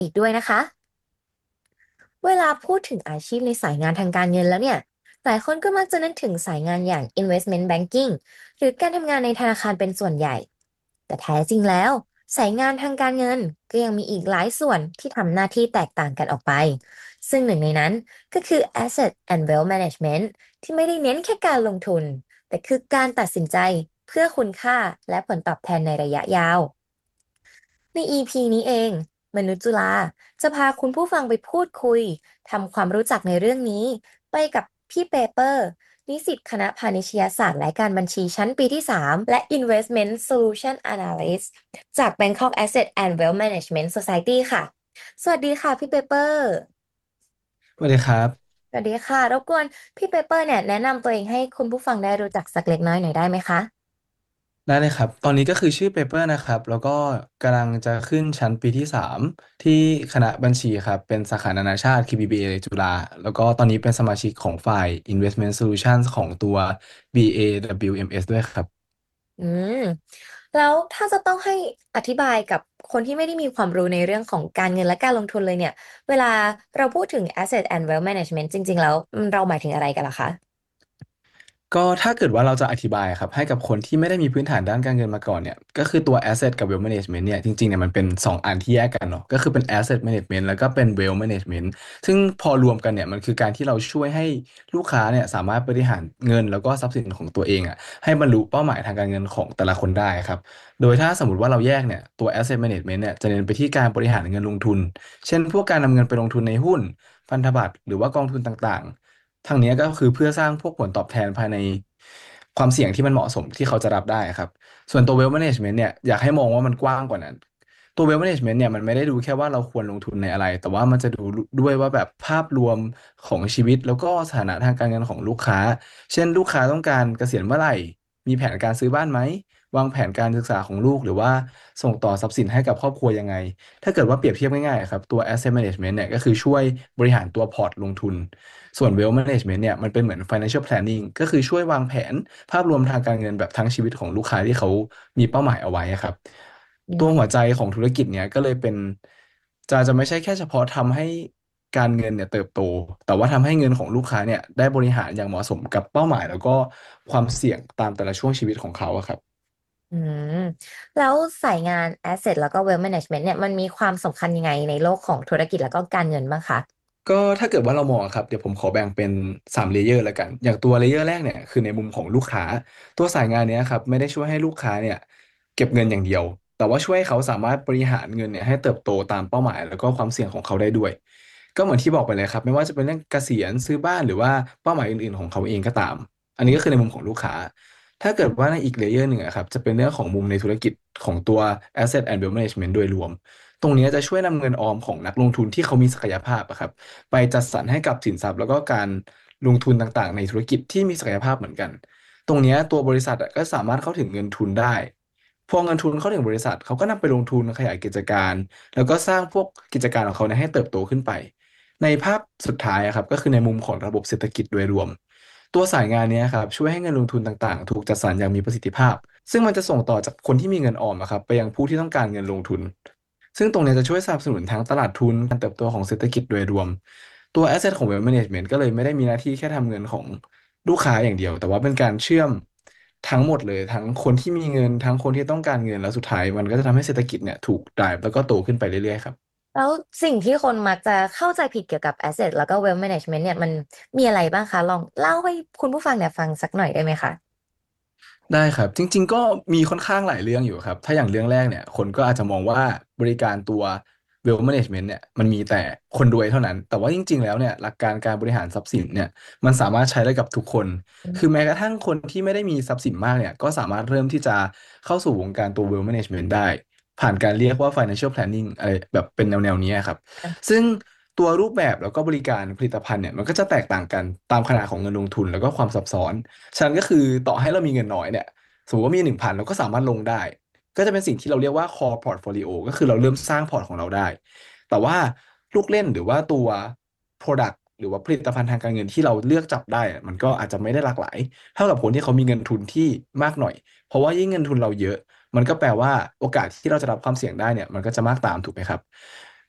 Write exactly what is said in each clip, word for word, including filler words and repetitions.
อีกด้วยนะคะเวลาพูดถึงอาชีพในสายงานทางการเงินแล้วเนี่ยหลายคนก็มักจะนึกถึงสายงานอย่าง investment banking หรือการทำงานในธนาคารเป็นส่วนใหญ่แต่แท้จริงแล้วสายงานทางการเงินก็ยังมีอีกหลายส่วนที่ทำหน้าที่แตกต่างกันออกไปซึ่งหนึ่งในนั้นก็คือ asset and wealth management ที่ไม่ได้เน้นแค่การลงทุนแต่คือการตัดสินใจเพื่อคุณค่าและผลตอบแทนในระยะยาว ใน อี พี นี้เองมนุษย์จุฬาจะพาคุณผู้ฟังไปพูดคุยทำความรู้จักในเรื่องนี้ไปกับพี่เปเปอร์นิสิตคณะพาณิชยศาสตร์และการบัญชีชั้นปีที่สามและ Investment Solution Analyst จาก Bangkok Asset and Wealth Management Society ค่ะสวัสดีค่ะพี่เปเปอร์สวัสดีครับสวัสดีค่ะรบกวนพี่เปเปอร์เนี่ยแนะนำตัวเองให้คุณผู้ฟังได้รู้จักสักเล็กน้อยหน่อยได้ไหมคะได้เลยครับตอนนี้ก็คือชื่อเปเปอร์นะครับแล้วก็กำลังจะขึ้นชั้นปีที่สามที่คณะบัญชีครับเป็นสาขานานาชาติ เค บี บี เอ จุฬาแล้วก็ตอนนี้เป็นสมาชิกของฝ่าย Investment Solutions ของตัว บี เอ ดับเบิลยู เอ็ม เอส ด้วยครับอืมแล้วถ้าจะต้องให้อธิบายกับคนที่ไม่ได้มีความรู้ในเรื่องของการเงินและการลงทุนเลยเนี่ยเวลาเราพูดถึง asset and wealth management จริงๆแล้วอืมเราหมายถึงอะไรกันล่ะคะก็ถ้าเกิดว่าเราจะอธิบายครับให้กับคนที่ไม่ได้มีพื้นฐานด้านการเงินมาก่อนเนี่ยก็คือตัว asset กับ wealth management เนี่ยจริงๆเนี่ยมันเป็นสองอันที่แยกกันเนาะก็คือเป็น asset management แล้วก็เป็น wealth management ซึ่งพอรวมกันเนี่ยมันคือการที่เราช่วยให้ลูกค้าเนี่ยสามารถบริหารเงินแล้วก็ทรัพย์สินของตัวเองอ่ะให้บรรลุเป้าหมายทางการเงินของแต่ละคนได้ครับโดยถ้าสมมติว่าเราแยกเนี่ยตัว asset management เนี่ยจะเน้นไปที่การบริหารเงินลงทุนเช่นพวกการนำเงินไปลงทุนในหุ้นพันธบัตรหรือว่ากองทุนต่างๆ ทางเนี้ยก็คือเพื่อสร้างพวกผลตอบแทนภายในความเสี่ยงที่มันเหมาะสมที่เขาจะรับได้ครับส่วนตัว wealth management เนี่ยอยากให้มองว่ามันกว้างกว่านั้นตัว wealth management เนี่ยมันไม่ได้ดูแค่ว่าเราควรลงทุนในอะไรแต่ว่ามันจะดูด้วยว่าแบบภาพรวมของชีวิตแล้วก็สถานะทางการเงินของลูกค้าเช่นลูกค้าต้องการเกษียณเมื่อไหร่มีแผนการซื้อบ้านไหมวางแผนการศึกษาของลูกหรือว่าส่งต่อทรัพย์สินให้กับครอบครัวยังไงถ้าเกิดว่าเปรียบเทียบง่ายๆครับตัว asset management เนี่ยก็คือช่วยบริหารตัวพอร์ตลงทุน ส่วน wealth management เนี่ยมันเป็นเหมือน financial planning ก็คือช่วยวางแผนภาพรวมทางการเงินแบบทั้งชีวิตของลูกค้าที่เขามีเป้าหมายเอาไว้อะครับอืมตัวหัวใจของธุรกิจเนี่ยก็เลยเป็นจะจะไม่ใช่แค่เฉพาะทำให้การเงินเนี่ยเติบโตแต่ว่าทำให้เงินของลูกค้าเนี่ยได้บริหารอย่างเหมาะสมกับเป้าหมายแล้วก็ความเสี่ยงตามแต่ละช่วงชีวิตของเขาอะครับอืมแล้วสายงาน asset แล้วก็ wealth management เนี่ยมันมีความสำคัญยังไงในโลกของธุรกิจแล้วก็การเงินบ้างคะก็ถ้าเกิดว่าเรามองครับเดี๋ยวผมขอแบ่งเป็นสามเลเยอร์แล้วกันอย่างตัวเลเยอร์แรกเนี่ยคือในมุมของลูกค้าตัวสายงานเนี้ยครับไม่ได้ช่วยให้ลูกค้าเนี่ยเก็บเงินอย่างเดียวแต่ว่าช่วยให้เขาสามารถบริหารเงินเนี่ยให้เติบโตตามเป้าหมายแล้วก็ความเสี่ยงของเขาได้ด้วยก็เหมือนที่บอกไปเลยครับไม่ว่าจะเป็นเรื่องเกษียณซื้อบ้านหรือว่าเป้าหมายอื่นๆของเขาเองก็ตามอันนี้ก็คือในมุมของลูกค้าถ้าเกิดว่าในอีกเลเยอร์หนึ่งอะครับจะเป็นเรื่องของมุมในธุรกิจของตัว Asset and Wealth Management โดยรวมตรงเนี้ยจะช่วยนำเงินออมของนักลงทุนที่เขามีศักยภาพอะครับ ไปจัดสรรให้กับสินทรัพย์แล้วก็การลงทุนต่างๆในธุรกิจที่มีศักยภาพเหมือนกัน ตรงเนี้ยตัวบริษัทอะก็สามารถเข้าถึงเงินทุนได้พอเงินทุนเข้าถึงบริษัทเขาก็นำไปลงทุนขยายกิจการแล้วก็สร้างพวกกิจการของเขาเนี่ยให้เติบโตขึ้นไปในภาพสุดท้ายอะครับก็คือในมุมของระบบเศรษฐกิจโดยรวมตัวสายงานเนี้ยครับช่วยให้เงินลงทุนต่างๆถูกจัดสรรอย่างมีประสิทธิภาพซึ่งมันจะส่งต่อจากคนที่มีเงินออมอะครับไปยังผู้ที่ต้องการเงินลงทุน ซึ่งตรงเนี้ยจะช่วยสนับสนุนทั้งตลาดทุนการเติบโตของเศรษฐกิจโดยรวมตัว Asset ของ Wealth Management ก็เลยไม่ได้มีหน้าที่แค่ทำเงินของลูกค้าอย่างเดียวแต่ว่าเป็นการเชื่อมทั้งหมดเลยทั้งคนที่มีเงินทั้งคนที่ต้องการเงินแล้วสุดท้ายมันก็จะทำให้เศรษฐกิจเนี่ยถูก drive แล้วก็โตขึ้นไปเรื่อยๆครับแล้วสิ่งที่คนมักจะเข้าใจผิดเกี่ยวกับ asset แล้วก็ wealth management เนี่ยมันมีอะไรบ้างคะลองเล่าให้คุณผู้ฟังเนี่ยฟังสักหน่อยได้ไหมคะได้ครับจริงๆก็มีค่อนข้างหลายเรื่องอยู่ครับถ้าอย่างเรื่องแรกเนี่ยคนก็อาจจะมองว่าบริการตัว wealth management เนี่ยมันมีแต่คนรวยเท่านั้นแต่ว่าจริงๆแล้วเนี่ยหลักการการบริหารทรัพย์สินเนี่ยมันสามารถใช้ได้กับทุกคนคือแม้กระทั่งคนที่ไม่ได้มีทรัพย์สินมากเนี่ยก็สามารถเริ่มที่จะเข้าสู่วงการตัว wealth management ได้ผ่านการเรียกว่า financial planning อะไรแบบเป็นแนวๆนี้ครับซึ่งตัวรูปแบบแล้วก็บริการผลิตภัณฑ์เนี่ยมันก็จะแตกต่างกันตามขนาดของเงินลงทุนแล้วก็ความซับซ้อน ฉะนั้นก็คือต่อให้เรามีเงินน้อยเนี่ยสมมติว่ามีหนึ่งพันเราก็สามารถลงได้ก็จะเป็นสิ่งที่เราเรียกว่า core portfolio ก็คือเราเริ่มสร้างพอร์ตของเราได้แต่ว่าลูกเล่นหรือว่าตัว product หรือว่าผลิตภัณฑ์ทางการเงินที่เราเลือกจับได้อะมันก็อาจจะไม่ได้หลากหลายเท่ากับคนที่เขามีเงินทุนที่มากหน่อยเพราะว่ายิ่งเงินทุนเราเยอะมันก็แปลว่าโอกาสที่เราจะรับความเสี่ยงได้เนี่ยมันก็จะมากตามถูกไหมครับ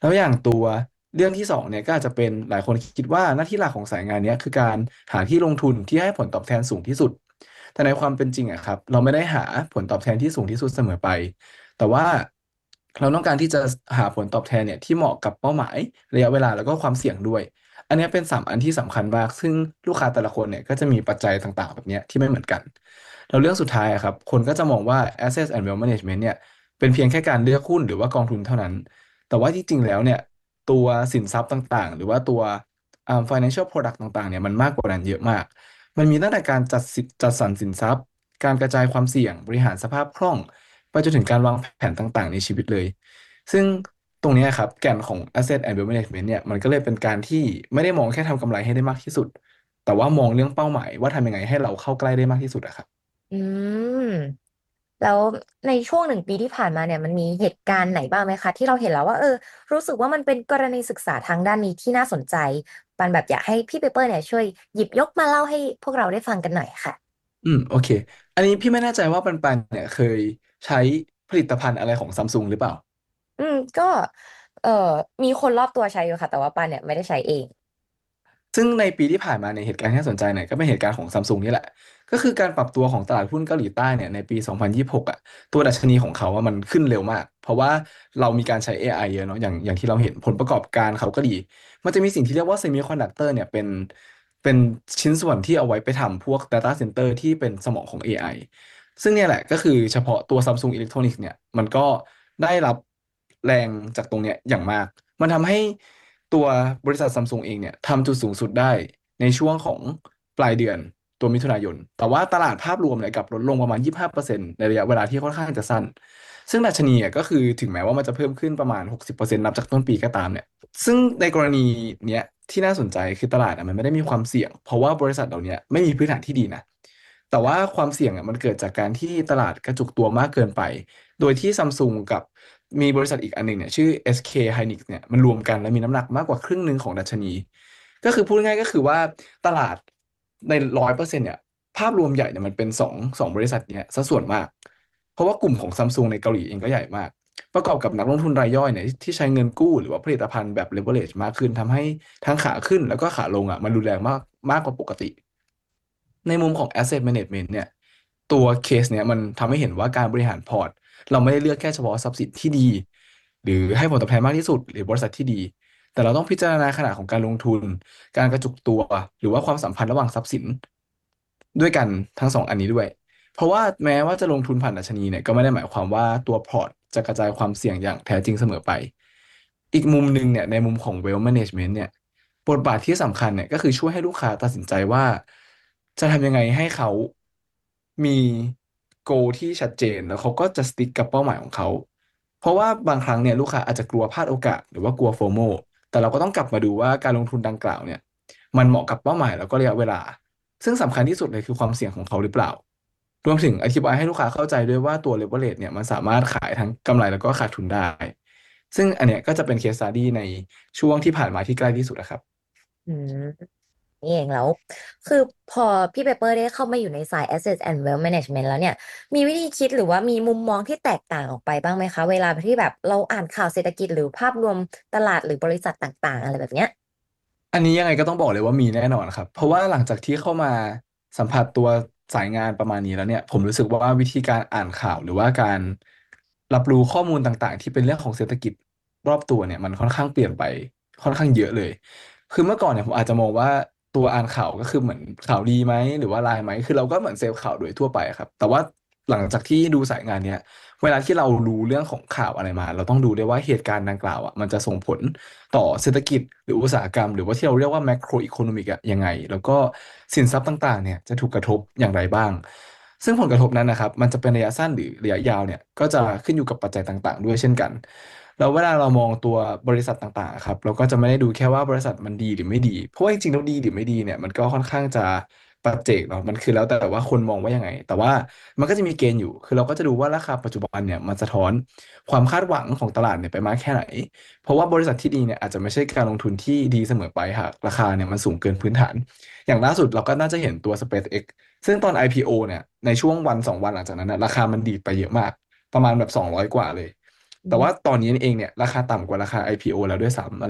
แล้วอย่างตัวเรื่องที่สองเนี่ยก็อาจจะเป็นหลายคนคิดว่าหน้าที่หลักของสายงานเนี้ยคือการหาที่ลงทุนที่ให้ผลตอบแทนสูงที่สุดแต่ในความเป็นจริงอะครับเราไม่ได้หาผลตอบแทนที่สูงที่สุดเสมอไปแต่ว่าเราต้องการที่จะหาผลตอบแทนเนี่ยที่เหมาะกับเป้าหมายระยะเวลาแล้วก็ความเสี่ยงด้วยอันเนี้ยเป็นสามอันที่สำคัญมากซึ่งลูกค้าแต่ละคนเนี่ยก็จะมีปัจจัยต่างๆแบบเนี้ยที่ไม่เหมือนกันแล้วเรื่องสุดท้ายอะครับคนก็จะมองว่า Asset and Wealth Management เนี่ยเป็นเพียงแค่การเลือกหุ้นหรือว่ากองทุนเท่านั้น แต่ว่าที่จริงแล้วเนี่ยตัวสินทรัพย์ต่างๆหรือว่าตัวอ่า financial product ต่างๆเนี่ยมันมากกว่านั้นเยอะมากมันมีตั้งแต่การจัดสิจัดสรรสินทรัพย์การกระจายความเสี่ยงบริหารสภาพคล่องไปจนถึงการวางแผนต่างๆในชีวิตเลยซึ่งตรงเนี้ยครับแก่นของ asset and wealth management เนี่ยมันก็เลยเป็นการที่ไม่ได้มองแค่ทำกำไรให้ได้มากที่สุดแต่ว่ามองเรื่องเป้าหมายว่าทำยังไงให้เราเข้าใกล้ได้มากที่สุดอะครับอืมแล้วในช่วงหนึ่งปีที่ผ่านมาเนี่ยมันมีเหตุการณ์ไหนบ้างไหมคะที่เราเห็นแล้วว่าเออรู้สึกว่ามันเป็นกรณีศึกษาทางด้านนี้ที่น่าสนใจปันแบบอยากให้พี่เปเปอร์เนี่ยช่วยหยิบยกมาเล่าให้พวกเราได้ฟังกันหน่อยค่ะอืมโอเคอันนี้พี่ไม่แน่ใจว่าปันปันเนี่ยเคยใช้ผลิตภัณฑ์อะไรของซัมซุงหรือเปล่าอืมก็เออมีคนรอบตัวใช้อยู่ค่ะแต่ว่าปันเนี่ยไม่ได้ใช้เองซึ่งในปีที่ผ่านมาในยเหตุการณ์ที่น่าสนใจเนี่ยก็เป็นเหตุการณ์ของซัมซุงนี่แหละก็คือการปรับตัวของตลาดหุ้นเกาหลีใต้เนี่ยในปีสองพันยี่สิบหกอ่ะตัวดัชนีของเขาว่ามันขึ้นเร็วมากเพราะว่าเรามีการใช้ เอ ไอ เยอะเนาะอย่างอย่างที่เราเห็นผลประกอบการเขาก็ดีมันจะมีสิ่งที่เรียกว่าเซมิคอนดักเตอร์เนี่ยเป็นเป็นชิ้นส่วนที่เอาไว้ไปทำพวก Data Center ที่เป็นสมองของ เอ ไอ ซึ่งเนี่ยแหละก็คือเฉพาะตัว Samsung Electronics เนี่ยมันก็ได้รับแรงจากตรงเนี้ยอย่างมาก มันทำให้ตัวบริษัทซัมซุงเองเนี่ยทำจุดสูงสุดได้ในช่วงของปลายเดือนตัวมิถุนายน แต่ว่าตลาดภาพรวมเนี่ยกลับลดลงประมาณยี่สิบห้าเปอร์เซ็นต์ในระยะเวลาที่ค่อนข้างจะสั้น ซึ่งดัชนีอ่ะก็คือถึงแม้ว่ามันจะเพิ่มขึ้นประมาณหกสิบเปอร์เซ็นต์นับจากต้นปีก็ตามเนี่ยซึ่งในกรณีเนี้ยที่น่าสนใจคือตลาดอ่ะมันไม่ได้มีความเสี่ยงเพราะว่าบริษัทเหล่าเนี้ยไม่มีพื้นฐานที่ดีนะแต่ว่าความเสี่ยงอ่ะมันเกิดจากการที่ตลาดกระจุกตัวมากเกินไป โดยที่ซัมซุงกับมีบริษัทอีกอันหนึ่งเนี่ยชื่อ เอส เค Hynix เนี่ยมันรวมกันแล้วมีน้ำหนักมากกว่าครึ่งหนึ่งของดัชนีก็คือพูดง่ายๆก็คือว่าตลาดในร้อยเปอร์เซ็นต์เนี่ยภาพรวมใหญ่เนี่ยมันเป็นสองสองบริษัทเนี่ยซะส่วนมากเพราะว่ากลุ่มของซัมซุงในเกาหลีเองก็ใหญ่มากประกอบกับนักลงทุนรายย่อยเนี่ยที่ใช้เงินกู้หรือว่าผลิตภัณฑ์แบบ leverage มากขึ้นทำให้ทั้งขาขึ้นแล้วก็ขาลงอ่ะมันรุนแรงมากมากกว่าปกติ ในมุมของ asset management เนี่ยตัวเคสเนี่ยมันทำให้เห็นว่าการบริหารพอร์ตเราไม่ได้เลือกแค่เฉพาะทรัพย์สินที่ดีหรือให้ผลตอบแทนมากที่สุดหรือบริษัทที่ดีแต่เราต้องพิจารณาขนาดของการลงทุนการกระจุกตัวหรือว่าความสัมพันธ์ระหว่างทรัพย์สินด้วยกันทั้งสองอันนี้ด้วยเพราะว่าแม้ว่าจะลงทุนผ่านดัชนีเนี่ยก็ไม่ได้หมายความว่าตัวพอร์ตจะกระจายความเสี่ยงอย่างแท้จริงเสมอไปอีกมุมหนึ่งเนี่ยในมุมของ wealth management เนี่ย บทบาทที่สำคัญเนี่ยก็คือช่วยให้ลูกค้าตัดสินใจว่าจะทำยังไงให้เขามีโกที่ชัดเจนแล้วเขาก็จะสติ๊กกับเป้าหมายของเขาเพราะว่าบางครั้งเนี่ยลูกค้าอาจจะกลัวพลาดโอกาสหรือว่ากลัวโฟโมแต่เราก็ต้องกลับมาดูว่าการลงทุนดังกล่าวเนี่ยมันเหมาะกับเป้าหมายแล้วก็ระยะเวลาซึ่งสำคัญที่สุดเลยคือความเสี่ยงของเขาหรือเปล่ารวมถึงอธิบายให้ลูกค้าเข้าใจด้วยว่าตัว leverage เนี่ยมันสามารถขายทั้งกำไรแล้วก็ขาดทุนได้ซึ่งอันเนี้ยก็จะเป็น case study ในช่วงที่ผ่านมาที่ใกล้ที่สุดนะครับอืม นี่เองแล้วคือพอพี่เปเปอร์ได้เข้ามาอยู่ในสาย Asset and Wealth Management แล้วเนี่ยมีวิธีคิดหรือว่ามีมุมมองที่แตกต่างออกไปบ้างไหมคะเวลาที่แบบเราอ่านข่าวเศรษฐกิจหรือภาพรวมตลาดหรือบริษัทต่างๆอะไรแบบเนี้ยอันนี้ยังไงก็ต้องบอกเลยว่ามีแน่นอนครับเพราะว่าหลังจากที่เข้ามาสัมผัสตัวสายงานประมาณนี้แล้วเนี่ยผมรู้สึกว่าวิธีการอ่านข่าวหรือว่าการรับรู้ข้อมูลต่างๆที่เป็นเรื่องของเศรษฐกิจรอบตัวเนี่ยมันค่อนข้างเปลี่ยนไปค่อนข้างเยอะเลยคือเมื่อก่อนเนี่ยผมอาจจะมองว่าตัวอ่านข่าวก็คือเหมือนข่าวดีไหมหรือว่าร้ายไหมคือเราก็เหมือนเสพข่าวโดยทั่วไปครับแต่ว่าหลังจากที่ดูสายงานเนี่ย เวลาที่เรารู้เรื่องของข่าวอะไรมาเราต้องดูด้วยว่าเหตุการณ์ดังกล่าวอ่ะมันจะส่งผลต่อเศรษฐกิจหรืออุตสาหกรรมหรือว่าที่เราเรียกว่า macro economic อะยังไงแล้วก็สินทรัพย์ต่างๆเนี่ยจะถูกกระทบอย่างไรบ้างซึ่งผลกระทบนั้นนะครับมันจะเป็นระยะสั้นหรือระยะยาวเนี่ยก็จะขึ้นอยู่กับปัจจัยต่างๆด้วยเช่นกันแล้วเวลาเรามองตัวบริษัทต่างๆครับเราก็จะไม่ได้ดูแค่ว่าบริษัทมันดีหรือไม่ดีเพราะว่าจริงๆแล้วดีหรือไม่ดีเนี่ยมันก็ค่อนข้างจะปัจเจกเนาะมันคือแล้วแต่ว่าคนมองว่ายังไงแต่ว่า มันก็จะมีเกณฑ์อยู่ คือเราก็จะดูว่าราคาปัจจุบันเนี่ยมันสะท้อนความคาดหวังของตลาดเนี่ยไปมากแค่ไหน เพราะว่าบริษัทที่ดีเนี่ยอาจจะไม่ใช่การลงทุนที่ดีเสมอไปหากราคาเนี่ยมันสูงเกินพื้นฐาน อย่างล่าสุดเราก็น่าจะเห็นตัว SpaceX ซึ่งตอน ไอ พี โอ เนี่ยในช่วงวันสองวันหลังจากนั้นนะราคามันดีดไปเยอะมากประมาณแบบสองร้อยกว่าเลยแต่ว่าตอนนี้เองเนี่ยราคาต่ำกว่าราคา ไอ พี โอ แล้วด้วยซ้ำ